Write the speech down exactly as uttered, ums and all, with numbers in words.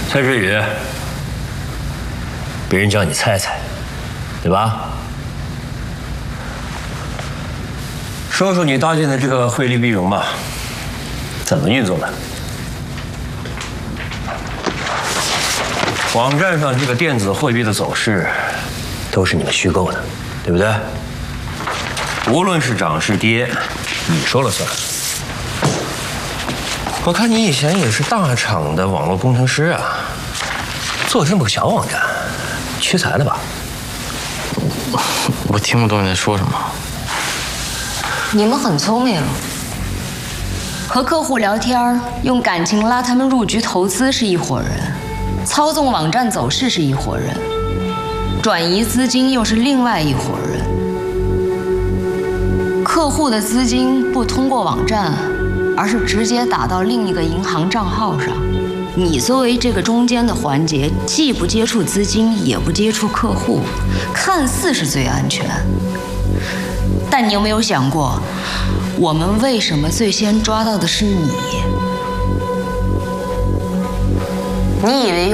蔡志宇，别人叫你蔡蔡，对吧？说说你搭建的这个汇利币融吧，怎么运作的？网站上这个电子货币的走势，都是你们虚构的，对不对？无论是涨是跌，你说了算。我看你以前也是大厂的网络工程师啊，做这么个小网站，屈才了吧？ 我听不懂你在说什么。 你们很聪明，和客户聊天，用感情拉他们入局投资是一伙人，操纵网站走势是一伙人，转移资金又是另外一伙人。客户的资金不通过网站，而是直接打到另一个银行账号上。你作为这个中间的环节，既不接触资金，也不接触客户，看似是最安全。但你有没有想过，我们为什么最先抓到的是你？你以为